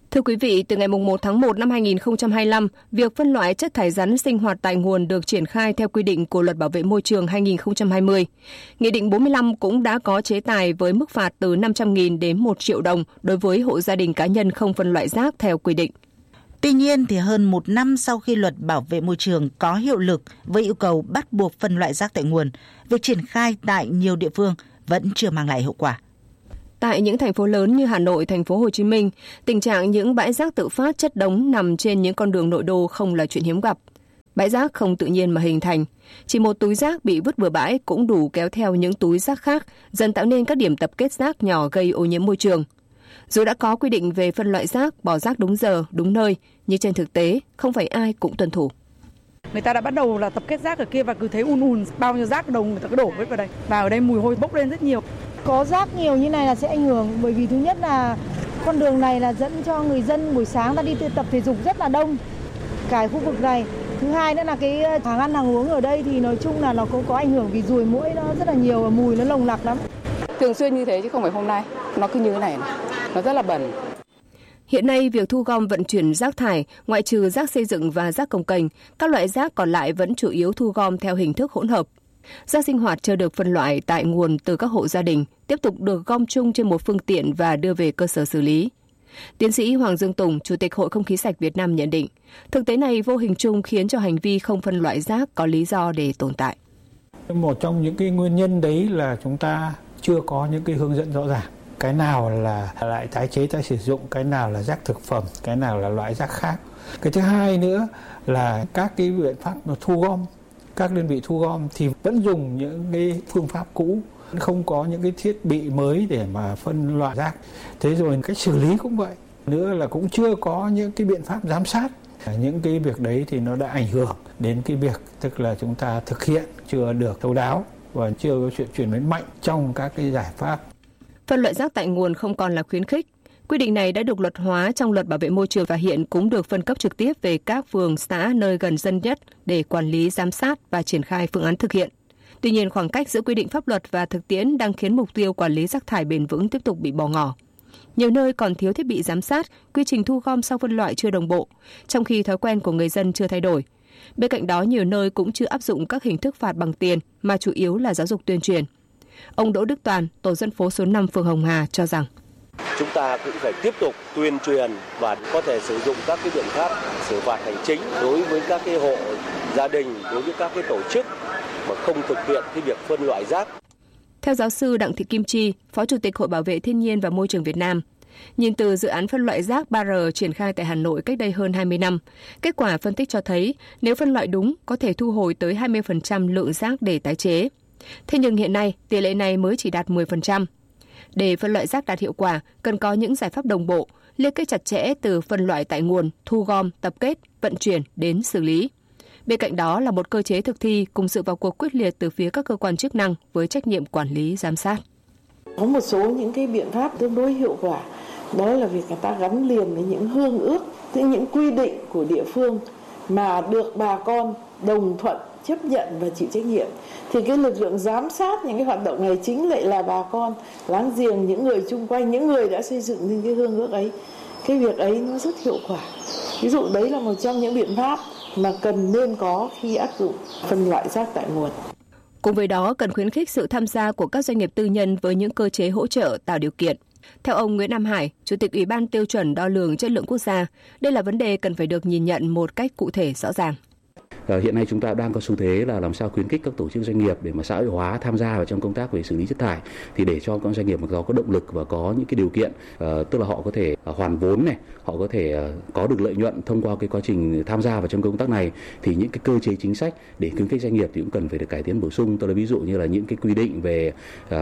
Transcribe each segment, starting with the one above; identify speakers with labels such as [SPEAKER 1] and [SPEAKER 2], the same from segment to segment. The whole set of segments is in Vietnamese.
[SPEAKER 1] Thưa quý vị, từ ngày 1 tháng 1 năm 2025, việc phân loại chất thải rắn sinh hoạt tại nguồn được triển khai theo quy định của Luật Bảo vệ môi trường 2020. Nghị định 45 cũng đã có chế tài với mức phạt từ 500.000 đến 1 triệu đồng đối với hộ gia đình cá nhân không phân loại rác theo quy định.
[SPEAKER 2] Tuy nhiên, thì hơn 1 năm sau khi Luật Bảo vệ môi trường có hiệu lực với yêu cầu bắt buộc phân loại rác tại nguồn, việc triển khai tại nhiều địa phương vẫn chưa mang lại hiệu quả.
[SPEAKER 1] Tại những thành phố lớn như Hà Nội, thành phố Hồ Chí Minh, tình trạng những bãi rác tự phát chất đống nằm trên những con đường nội đô không là chuyện hiếm gặp. Bãi rác không tự nhiên mà hình thành. Chỉ một túi rác bị vứt bừa bãi cũng đủ kéo theo những túi rác khác, dần tạo nên các điểm tập kết rác nhỏ gây ô nhiễm môi trường. Dù đã có quy định về phân loại rác, bỏ rác đúng giờ, đúng nơi, nhưng trên thực tế không phải ai cũng tuân thủ.
[SPEAKER 3] Người ta đã bắt đầu là tập kết rác ở kia và cứ thấy ùn bao nhiêu rác đầu người ta cứ đổ hết vào đây. Và ở đây mùi hôi bốc lên rất nhiều.
[SPEAKER 4] Có rác nhiều như này là sẽ ảnh hưởng, bởi vì thứ nhất là con đường này là dẫn cho người dân buổi sáng ta đi tập thể dục rất là đông, cả khu vực này. Thứ hai nữa là cái hàng ăn hàng uống ở đây thì nói chung là nó cũng có ảnh hưởng vì ruồi muỗi nó rất là nhiều và mùi nó nồng nặc lắm.
[SPEAKER 5] Thường xuyên như thế chứ không phải hôm nay, nó cứ như thế này, nó rất là bẩn.
[SPEAKER 1] Hiện nay, việc thu gom vận chuyển rác thải, ngoại trừ rác xây dựng và rác công kênh, các loại rác còn lại vẫn chủ yếu thu gom theo hình thức hỗn hợp. Rác sinh hoạt chưa được phân loại tại nguồn từ các hộ gia đình, tiếp tục được gom chung trên một phương tiện và đưa về cơ sở xử lý. Tiến sĩ Hoàng Dương Tùng, Chủ tịch Hội Không khí sạch Việt Nam nhận định, thực tế này vô hình chung khiến cho hành vi không phân loại rác có lý do để tồn tại.
[SPEAKER 6] Một trong những cái nguyên nhân đấy là chúng ta chưa có những cái hướng dẫn rõ ràng. Cái nào là lại tái chế tái sử dụng, cái nào là rác thực phẩm, cái nào là loại rác khác. Cái thứ hai nữa là các cái biện pháp thu gom, các đơn vị thu gom thì vẫn dùng những cái phương pháp cũ, không có những cái thiết bị mới để mà phân loại rác. Thế rồi cách xử lý cũng vậy. Nữa là cũng chưa có những cái biện pháp giám sát. Những cái việc đấy thì nó đã ảnh hưởng đến cái việc tức là chúng ta thực hiện chưa được thấu đáo và chưa có chuyện chuyển biến mạnh trong các cái giải pháp.
[SPEAKER 1] Phân loại rác tại nguồn không còn là khuyến khích. Quy định này đã được luật hóa trong Luật Bảo vệ môi trường và hiện cũng được phân cấp trực tiếp về các phường, xã nơi gần dân nhất để quản lý, giám sát và triển khai phương án thực hiện. Tuy nhiên, khoảng cách giữa quy định pháp luật và thực tiễn đang khiến mục tiêu quản lý rác thải bền vững tiếp tục bị bỏ ngỏ. Nhiều nơi còn thiếu thiết bị giám sát, quy trình thu gom sau phân loại chưa đồng bộ, trong khi thói quen của người dân chưa thay đổi. Bên cạnh đó, nhiều nơi cũng chưa áp dụng các hình thức phạt bằng tiền mà chủ yếu là giáo dục tuyên truyền. Ông Đỗ Đức Toàn, tổ dân phố số 5 phường Hồng Hà cho rằng
[SPEAKER 7] chúng ta cũng phải tiếp tục tuyên truyền và có thể sử dụng các cái biện pháp xử phạt hành chính đối với các cái hộ gia đình, đối với các cái tổ chức mà không thực hiện cái việc phân loại rác.
[SPEAKER 1] Theo giáo sư Đặng Thị Kim Chi, Phó Chủ tịch Hội Bảo vệ Thiên nhiên và Môi trường Việt Nam, nhìn từ dự án phân loại rác 3R triển khai tại Hà Nội cách đây hơn 20 năm, kết quả phân tích cho thấy nếu phân loại đúng có thể thu hồi tới 20% lượng rác để tái chế. Thế nhưng hiện nay, tỷ lệ này mới chỉ đạt 10%. Để phân loại rác đạt hiệu quả, cần có những giải pháp đồng bộ, liên kết chặt chẽ từ phân loại tại nguồn, thu gom, tập kết, vận chuyển đến xử lý. Bên cạnh đó là một cơ chế thực thi cùng sự vào cuộc quyết liệt từ phía các cơ quan chức năng với trách nhiệm quản lý, giám sát.
[SPEAKER 8] Có một số những cái biện pháp tương đối hiệu quả, đó là việc người ta gắn liền với những hương ước, những quy định của địa phương mà được bà con đồng thuận, chấp nhận và chịu trách nhiệm. Thì cái lực lượng giám sát những cái hoạt động này chính lại là bà con, láng giềng, những người chung quanh, những người đã xây dựng những cái hương ước ấy. Cái việc ấy nó rất hiệu quả. Ví dụ đấy là một trong những biện pháp mà cần nên có khi áp dụng phân loại rác tại nguồn.
[SPEAKER 1] Cùng với đó, cần khuyến khích sự tham gia của các doanh nghiệp tư nhân với những cơ chế hỗ trợ tạo điều kiện. Theo ông Nguyễn Nam Hải, Chủ tịch Ủy ban Tiêu chuẩn Đo lường Chất lượng Quốc gia, đây là vấn đề cần phải được nhìn nhận một cách cụ thể rõ ràng.
[SPEAKER 9] Hiện nay chúng ta đang có xu thế là làm sao khuyến khích các tổ chức doanh nghiệp để mà xã hội hóa tham gia vào trong công tác về xử lý chất thải, thì để cho các doanh nghiệp mặc dù có động lực và có những cái điều kiện, tức là họ có thể hoàn vốn này, họ có thể có được lợi nhuận thông qua cái quá trình tham gia vào trong công tác này, thì những cái cơ chế chính sách để khuyến khích doanh nghiệp thì cũng cần phải được cải tiến bổ sung. Tôi là ví dụ như là những cái quy định về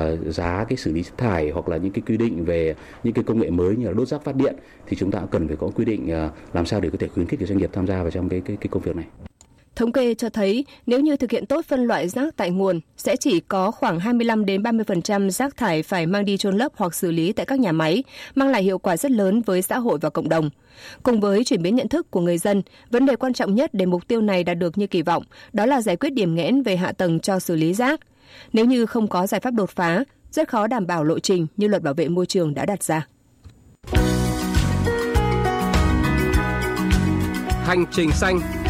[SPEAKER 9] giá cái xử lý chất thải, hoặc là những cái quy định về những cái công nghệ mới như là đốt rác phát điện, thì chúng ta cũng cần phải có quy định làm sao để có thể khuyến khích doanh nghiệp tham gia vào trong cái công việc này.
[SPEAKER 1] Thống kê cho thấy nếu như thực hiện tốt phân loại rác tại nguồn, sẽ chỉ có khoảng 25 đến 30% rác thải phải mang đi chôn lấp hoặc xử lý tại các nhà máy, mang lại hiệu quả rất lớn với xã hội và cộng đồng. Cùng với chuyển biến nhận thức của người dân, vấn đề quan trọng nhất để mục tiêu này đạt được như kỳ vọng, đó là giải quyết điểm nghẽn về hạ tầng cho xử lý rác. Nếu như không có giải pháp đột phá, rất khó đảm bảo lộ trình như Luật Bảo vệ môi trường đã đặt ra.
[SPEAKER 10] Hành trình xanh